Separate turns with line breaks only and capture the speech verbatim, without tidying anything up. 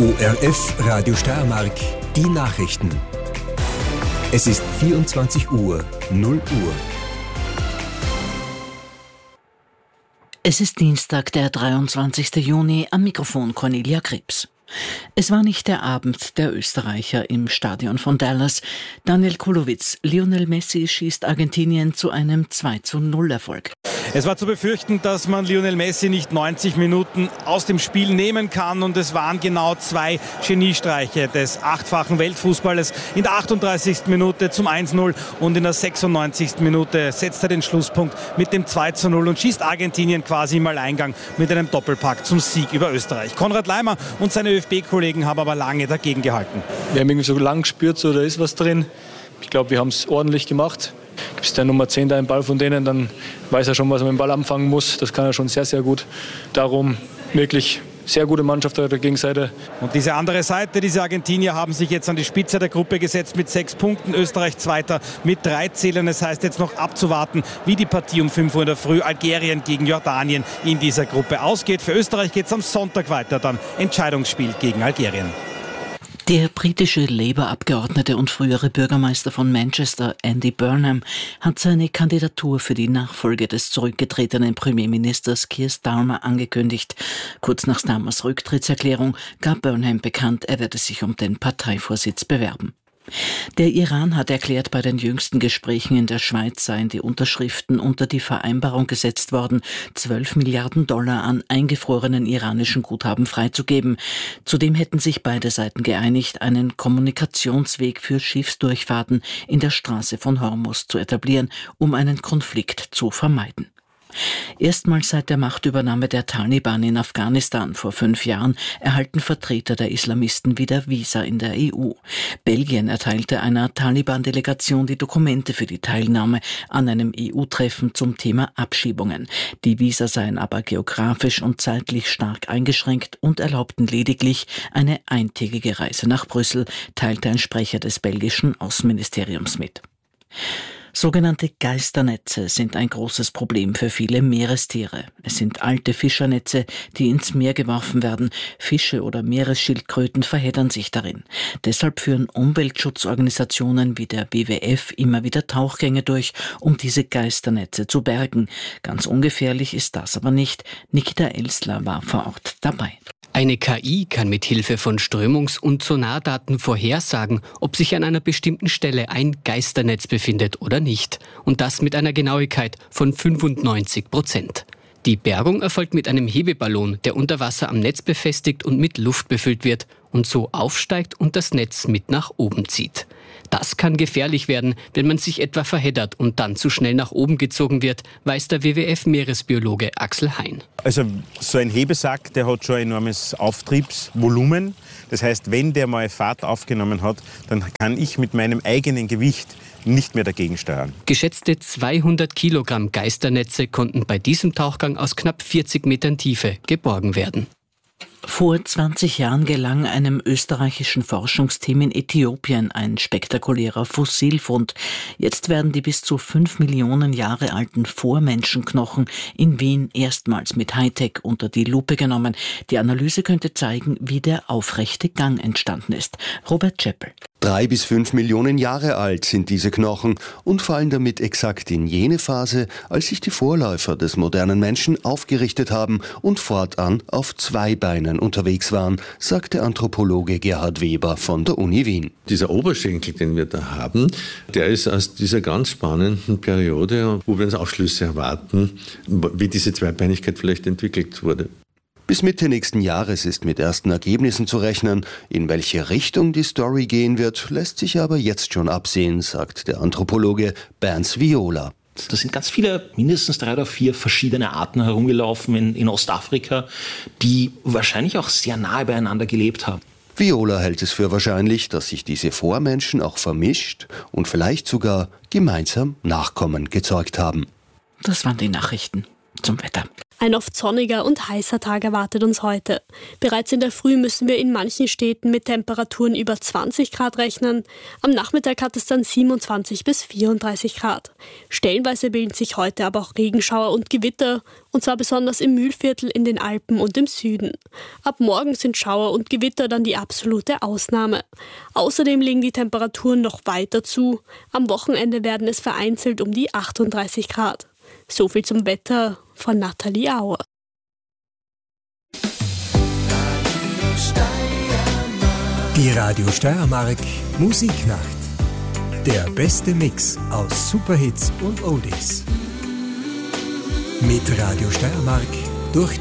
O R F Radio Steiermark, die Nachrichten. Es ist vierundzwanzig Uhr, null Uhr.
Es ist Dienstag, der dreiundzwanzigsten Juni, am Mikrofon Cornelia Krebs. Es war nicht der Abend der Österreicher im Stadion von Dallas. Daniel Kulowitz, Lionel Messi schießt Argentinien zu einem zwei zu null Erfolg.
Es war zu befürchten, dass man Lionel Messi nicht neunzig Minuten aus dem Spiel nehmen kann, und es waren genau zwei Geniestreiche des achtfachen Weltfußballers. In der achtunddreißigsten Minute zum eins zu null und in der sechsundneunzigsten Minute setzt er den Schlusspunkt mit dem zwei zu null und schießt Argentinien quasi im Alleingang mit einem Doppelpack zum Sieg über Österreich. Konrad Laimer und seine ÖFB-Kollegen haben aber lange dagegen gehalten.
Wir haben irgendwie so lang gespürt, so da ist was drin. Ich glaube, wir haben es ordentlich gemacht. Gibt es der Nummer zehn da einen Ball von denen, dann weiß er schon, was er mit dem Ball anfangen muss. Das kann er schon sehr, sehr gut. Darum wirklich sehr gute Mannschaft auf der Gegenseite.
Und diese andere Seite, diese Argentinier haben sich jetzt an die Spitze der Gruppe gesetzt mit sechs Punkten. Österreich Zweiter mit drei Zählern. Es heißt jetzt noch abzuwarten, wie die Partie um fünf Uhr in der Früh Algerien gegen Jordanien in dieser Gruppe ausgeht. Für Österreich geht es am Sonntag weiter, dann Entscheidungsspiel gegen Algerien.
Der britische Labour-Abgeordnete und frühere Bürgermeister von Manchester, Andy Burnham, hat seine Kandidatur für die Nachfolge des zurückgetretenen Premierministers Keir Starmer angekündigt. Kurz nach Starmers Rücktrittserklärung gab Burnham bekannt, er werde sich um den Parteivorsitz bewerben. Der Iran hat erklärt, bei den jüngsten Gesprächen in der Schweiz seien die Unterschriften unter die Vereinbarung gesetzt worden, zwölf Milliarden Dollar an eingefrorenen iranischen Guthaben freizugeben. Zudem hätten sich beide Seiten geeinigt, einen Kommunikationsweg für Schiffsdurchfahrten in der Straße von Hormuz zu etablieren, um einen Konflikt zu vermeiden. Erstmals seit der Machtübernahme der Taliban in Afghanistan vor fünf Jahren erhalten Vertreter der Islamisten wieder Visa in der E U. Belgien erteilte einer Taliban-Delegation die Dokumente für die Teilnahme an einem E U-Treffen zum Thema Abschiebungen. Die Visa seien aber geografisch und zeitlich stark eingeschränkt und erlaubten lediglich eine eintägige Reise nach Brüssel, teilte ein Sprecher des belgischen Außenministeriums mit. Sogenannte Geisternetze sind ein großes Problem für viele Meerestiere. Es sind alte Fischernetze, die ins Meer geworfen werden. Fische oder Meeresschildkröten verheddern sich darin. Deshalb führen Umweltschutzorganisationen wie der W W F immer wieder Tauchgänge durch, um diese Geisternetze zu bergen. Ganz ungefährlich ist das aber nicht. Nikita Elsler war vor Ort dabei.
Eine K I kann mit Hilfe von Strömungs- und Sonardaten vorhersagen, ob sich an einer bestimmten Stelle ein Geisternetz befindet oder nicht. Und das mit einer Genauigkeit von fünfundneunzig Prozent. Die Bergung erfolgt mit einem Hebeballon, der unter Wasser am Netz befestigt und mit Luft befüllt wird und so aufsteigt und das Netz mit nach oben zieht. Das kann gefährlich werden, wenn man sich etwa verheddert und dann zu schnell nach oben gezogen wird, weiß der W W F-Meeresbiologe Axel Hein.
Also so ein Hebesack, der hat schon ein enormes Auftriebsvolumen. Das heißt, wenn der mal Fahrt aufgenommen hat, dann kann ich mit meinem eigenen Gewicht nicht mehr dagegen steuern.
Geschätzte zweihundert Kilogramm Geisternetze konnten bei diesem Tauchgang aus knapp vierzig Metern Tiefe geborgen werden.
Vor zwanzig Jahren gelang einem österreichischen Forschungsteam in Äthiopien ein spektakulärer Fossilfund. Jetzt werden die bis zu fünf Millionen Jahre alten Vormenschenknochen in Wien erstmals mit Hightech unter die Lupe genommen. Die Analyse könnte zeigen, wie der aufrechte Gang entstanden ist. Robert Chappell.
Drei bis fünf Millionen Jahre alt sind diese Knochen und fallen damit exakt in jene Phase, als sich die Vorläufer des modernen Menschen aufgerichtet haben und fortan auf zwei Beinen unterwegs waren, sagt der Anthropologe Gerhard Weber von der Uni Wien.
Dieser Oberschenkel, den wir da haben, der ist aus dieser ganz spannenden Periode, wo wir uns Aufschlüsse erwarten, wie diese Zweibeinigkeit vielleicht entwickelt wurde.
Bis Mitte nächsten Jahres ist mit ersten Ergebnissen zu rechnen. In welche Richtung die Story gehen wird, lässt sich aber jetzt schon absehen, sagt der Anthropologe Bernd Viola.
Da sind ganz viele, mindestens drei oder vier verschiedene Arten herumgelaufen in, in Ostafrika, die wahrscheinlich auch sehr nahe beieinander gelebt haben.
Viola hält es für wahrscheinlich, dass sich diese Vormenschen auch vermischt und vielleicht sogar gemeinsam Nachkommen gezeugt haben.
Das waren die Nachrichten. zum Wetter.
Ein oft sonniger und heißer Tag erwartet uns heute. Bereits in der Früh müssen wir in manchen Städten mit Temperaturen über zwanzig Grad rechnen. Am Nachmittag hat es dann siebenundzwanzig bis vierunddreißig Grad. Stellenweise bilden sich heute aber auch Regenschauer und Gewitter, und zwar besonders im Mühlviertel, in den Alpen und im Süden. Ab morgen sind Schauer und Gewitter dann die absolute Ausnahme. Außerdem legen die Temperaturen noch weiter zu. Am Wochenende werden es vereinzelt um die achtunddreißig Grad. So viel zum Wetter von Nathalie Auer.
Die Radio Steiermark Musiknacht. Der beste Mix aus Superhits und Oldies. Mit Radio Steiermark durch